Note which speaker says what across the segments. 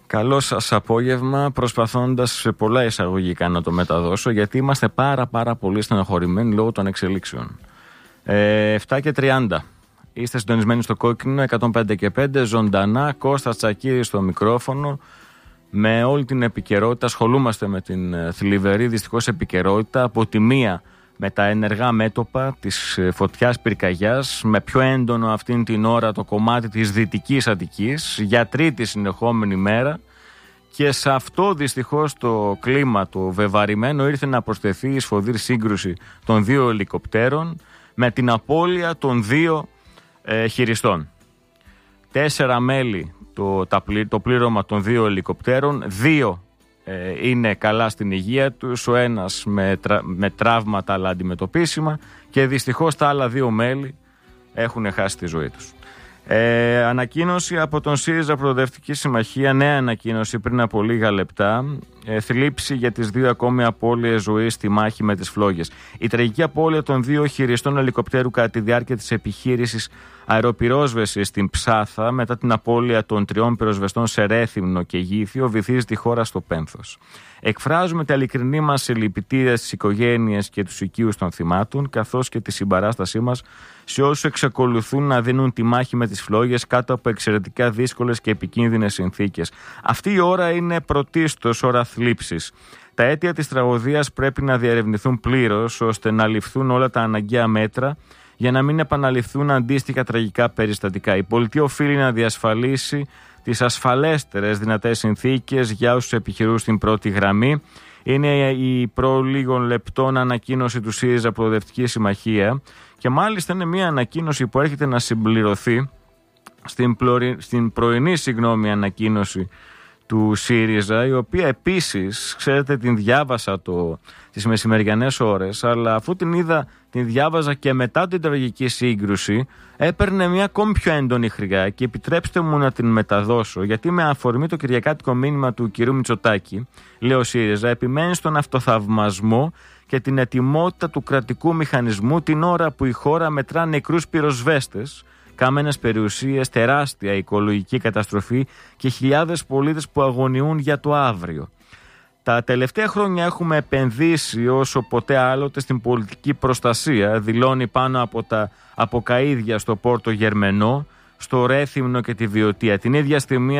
Speaker 1: Καλό σας απόγευμα, προσπαθώντας σε πολλά εισαγωγικά να το μεταδώσω, γιατί είμαστε πάρα πολύ στενοχωρημένοι λόγω των εξελίξεων. 7:30. Είστε συντονισμένοι στο κόκκινο 105,5 ζωντανά. Κώστας Τσακίρης στο μικρόφωνο. Με όλη την επικαιρότητα ασχολούμαστε με την θλιβερή δυστυχώς επικαιρότητα. Από τη μία με τα ενεργά μέτωπα της φωτιάς πυρκαγιάς, με πιο έντονο αυτήν την ώρα το κομμάτι της Δυτικής Αττικής για τρίτη συνεχόμενη μέρα, και σε αυτό δυστυχώς το κλίμα το βεβαρημένο ήρθε να προσθεθεί η σφοδρή σύγκρουση των δύο ελικοπτέρων με την απώλεια των δύο χειριστών. 4 μέλη το πλήρωμα των δύο ελικοπτέρων, 2 είναι καλά στην υγεία τους, ο ένας με τραύματα αλλά αντιμετωπίσιμα, και δυστυχώς τα άλλα 2 μέλη έχουν χάσει τη ζωή τους. Ανακοίνωση από τον ΣΥΡΙΖΑ Προοδευτική Συμμαχία, νέα ανακοίνωση πριν από λίγα λεπτά. Θλίψη για τις 2 ακόμη απώλειες ζωής στη μάχη με τις φλόγες. Η τραγική απώλεια των 2 χειριστών ελικοπτέρου κατά τη διάρκεια της επιχείρησης αεροπυρόσβεσης στην Ψάθα, μετά την απώλεια των 3 πυροσβεστών σε Ρέθυμνο και Γήθιο, βυθίζει τη χώρα στο πένθος. Εκφράζουμε τα ειλικρινή μας συλληπιτήρια στις οικογένειες και τους οικείους των θυμάτων, καθώς και τη συμπαράστασή μας σε όσους εξακολουθούν να δίνουν τη μάχη με τις φλόγες κάτω από εξαιρετικά δύσκολες και επικίνδυνες συνθήκες. Αυτή η ώρα είναι πρωτίστως ώρα θλίψης. Τα αίτια της τραγωδίας πρέπει να διερευνηθούν πλήρως, ώστε να ληφθούν όλα τα αναγκαία μέτρα για να μην επαναληφθούν αντίστοιχα τραγικά περιστατικά. Η πολιτεία οφείλει να διασφαλίσει τις ασφαλέστερες δυνατές συνθήκες για όσους επιχειρούν στην πρώτη γραμμή. Είναι η προ λίγων λεπτών ανακοίνωση του ΣΥΡΙΖΑ Προοδευτική Συμμαχία, και μάλιστα είναι μια ανακοίνωση που έρχεται να συμπληρωθεί στην πρωινή ανακοίνωση του ΣΥΡΙΖΑ, η οποία επίσης, ξέρετε, την διάβασα τις μεσημεριανές ώρες, αλλά αφού την διάβαζα και μετά την τραγική σύγκρουση, έπαιρνε μια ακόμη πιο έντονη χρειά, και επιτρέψτε μου να την μεταδώσω, γιατί με αφορμή το κυριακάτικο μήνυμα του κυρίου Μητσοτάκη, λέει ο ΣΥΡΙΖΑ, επιμένει στον αυτοθαυμασμό και την ετοιμότητα του κρατικού μηχανισμού την ώρα που η χώρα μετρά νεκρούς πυροσβέστες, κάμενες περιουσίες, τεράστια οικολογική καταστροφή και χιλιάδες πολίτες που αγωνιούν για το αύριο. Τα τελευταία χρόνια έχουμε επενδύσει όσο ποτέ άλλοτε στην πολιτική προστασία, δηλώνει πάνω από τα αποκαΐδια στο Πόρτο Γερμενό, στο Ρέθυμνο και τη Βιωτία. Την ίδια στιγμή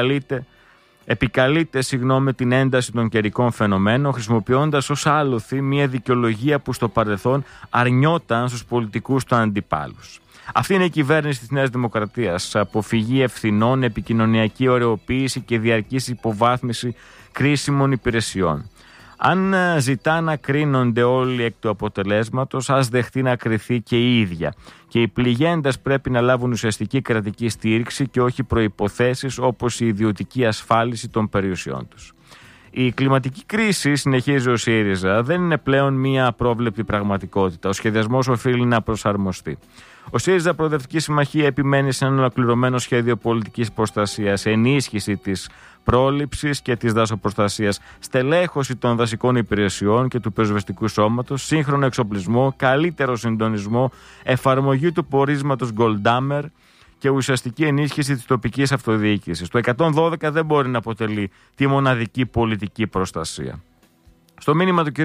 Speaker 1: επικαλείται την ένταση των καιρικών φαινομένων, χρησιμοποιώντας ως άλοθη μια δικαιολογία που στο παρελθόν αρνιόταν στους πολιτικούς του αντιπάλους. Αυτή είναι η κυβέρνηση της Νέας Δημοκρατίας. Αποφυγή ευθυνών, επικοινωνιακή ωρεοποίηση και διαρκής υποβάθμιση κρίσιμων υπηρεσιών. Αν ζητά να κρίνονται όλοι εκ του αποτελέσματος, ας δεχτεί να κριθεί και η ίδια. Και οι πληγέντες πρέπει να λάβουν ουσιαστική κρατική στήριξη και όχι προϋποθέσεις όπως η ιδιωτική ασφάλιση των περιουσιών τους. Η κλιματική κρίση, συνεχίζει ο ΣΥΡΙΖΑ, δεν είναι πλέον μία απρόβλεπτη πραγματικότητα. Ο σχεδιασμός οφείλει να προσαρμοστεί. Ο ΣΥΡΙΖΑ Προοδευτική Συμμαχία επιμένει σε ένα ολοκληρωμένο σχέδιο πολιτικής προστασίας, ενίσχυση της πρόληψης και της δασοπροστασίας, στελέχωση των δασικών υπηρεσιών και του πυροσβεστικού σώματος, σύγχρονο εξοπλισμό, καλύτερο συντονισμό, εφαρμογή του πορίσματος Γκολντάμερ και ουσιαστική ενίσχυση της τοπικής αυτοδιοίκησης. Το 112 δεν μπορεί να αποτελεί τη μοναδική πολιτική προστασία. Στο μήνυμά του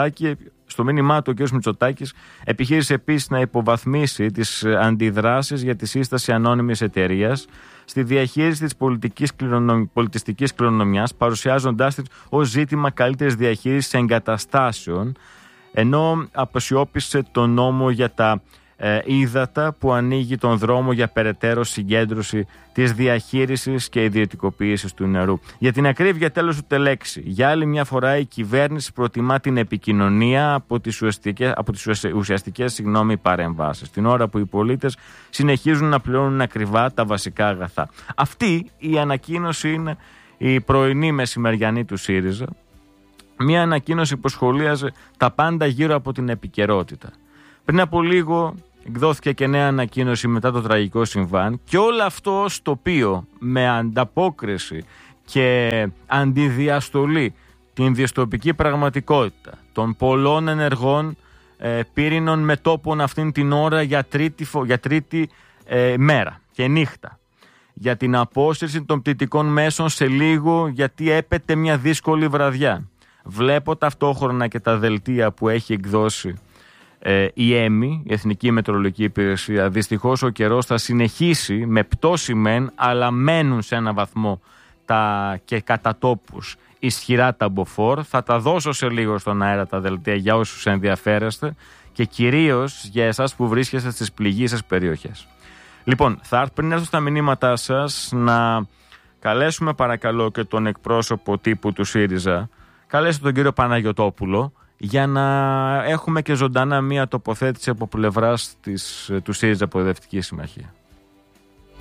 Speaker 1: ο κ. Μητσοτάκης επιχείρησε επίσης να υποβαθμίσει τις αντιδράσεις για τη σύσταση ανώνυμης εταιρείας στη διαχείριση της πολιτιστικής κληρονομιάς, παρουσιάζοντάς την ως ζήτημα καλύτερης διαχείρισης εγκαταστάσεων, ενώ αποσιώπησε τον νόμο για τα ύδατα που ανοίγει τον δρόμο για περαιτέρω συγκέντρωση της διαχείρισης και ιδιωτικοποίησης του νερού. Για την ακρίβεια, τέλος του τελέξη, για άλλη μια φορά η κυβέρνηση προτιμά την επικοινωνία από τις ουσιαστικές παρεμβάσεις, την ώρα που οι πολίτες συνεχίζουν να πληρώνουν ακριβά τα βασικά αγαθά. Αυτή η ανακοίνωση είναι η πρωινή μεσημεριανή του ΣΥΡΙΖΑ, μια ανακοίνωση που σχολίαζε τα πάντα γύρω από την επικαιρότητα. Πριν από λίγο εκδόθηκε και νέα ανακοίνωση μετά το τραγικό συμβάν, και όλο αυτό ως τοπίο, με ανταπόκριση και αντιδιαστολή την δυστοπική πραγματικότητα των πολλών ενεργών πύρινων μετώπων αυτήν την ώρα για τρίτη μέρα και νύχτα. για την απόσυρση των πτυτικών μέσων σε λίγο, γιατί έπεται μια δύσκολη βραδιά. Βλέπω ταυτόχρονα και τα δελτία που έχει εκδώσει η ΕΜΗ, η Εθνική Μετεωρολογική Υπηρεσία. Δυστυχώς ο καιρός θα συνεχίσει με πτώση μεν, αλλά μένουν σε ένα βαθμό και κατά τόπους ισχυρά τα μποφόρ. Θα τα δώσω σε λίγο στον αέρα τα δελτία για όσους ενδιαφέρεστε και κυρίως για εσάς που βρίσκεστε στις πληγείσες περιοχές. Λοιπόν, πριν έρθω στα μηνύματά σας, να καλέσουμε παρακαλώ και τον εκπρόσωπο τύπου του ΣΥΡΙΖΑ, καλέστε τον κύριο Παναγιωτόπουλο, για να έχουμε και ζωντανά μία τοποθέτηση από πλευράς του ΣΥΡΙΖΑ Προοδευτική Συμμαχία.